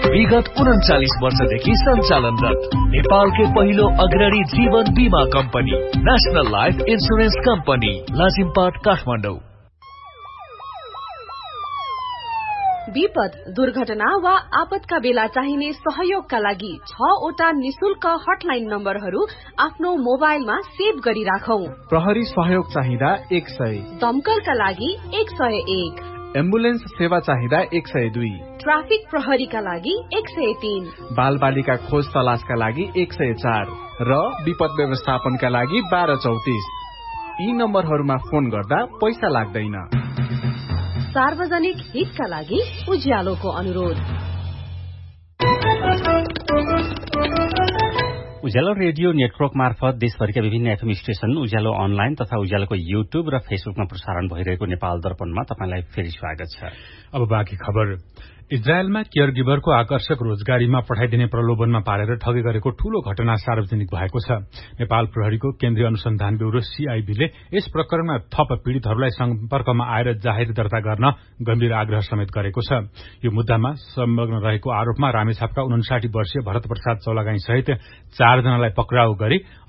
विगत 39 वर्षदेखि सञ्चालनरत नेपालकै पहिलो अग्रणी जीवन बीमा company national life insurance company Lazimpat Kathmandu. विपद, दुर्घटना वा आपतका बेला चाहिने सहयोगका लागि 6 वटा निशुल्क हटलाइन नम्बरहरू आफ्नो मोबाइलमा सेभ गरी राखौं। प्रहरी सहयोग चाहिँदा 100, दमकलका लागि 101, एम्बुलेन्स सेवा चाहिँदा 102, ट्राफिक प्रहरीका लागि 103, बाल बालिका खोज तलासका लागि 104 र विपद व्यवस्थापनका लागि 1234। यी नम्बरहरूमा फोन गर्दा पैसा लाग्दैन। सार्वजनिक हितका लागि उज्यालोको अनुरोध। उज्यालो रेडियो नेटवर्क मार्फत देशभरिका विभिन्न एफएम स्टेशन, उज्यालो अनलाइन तथा उज्यालोको युट्युब र फेसबुकमा प्रसारण भइरहेको नेपाल दर्पणमा तपाईंलाई फेरि स्वागत छ। अब बाँकी खबर। इजरायलमा केयर गिभरको आकर्षक रोजगारीमा पठाइदिने प्रलोभनमा पारेर ठगी गरेको ठूलो घटना सार्वजनिक भएको छ। नेपाल प्रहरीको केन्द्रीय अनुसन्धान ब्यूरो सीआईबीले यस प्रकरणमा थप पीड़ितहरूलाई सम्पर्कमा आएर जाहेर दर्ता गर्न गम्भीर आग्रह समेत गरेको छ। यो मुद्दामा संलग्न रहेको आरोपमा रामेछापका 59 वर्षीय भरत प्रसाद चौलागाई सहित 4 जनालाई पक्राउ गरी